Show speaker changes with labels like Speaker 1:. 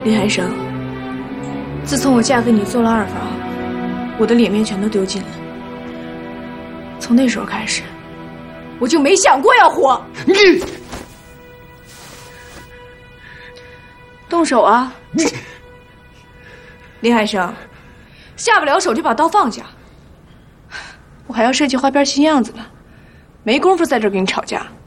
Speaker 1: 林海生，自从我嫁给你做了二房，我的脸面全都丢尽了。从那时候开始，我就没想过要活。
Speaker 2: 你
Speaker 1: 动手啊！林海生，下不了手就把刀放下。我还要设计花边新样子呢，没工夫在这儿跟你吵架。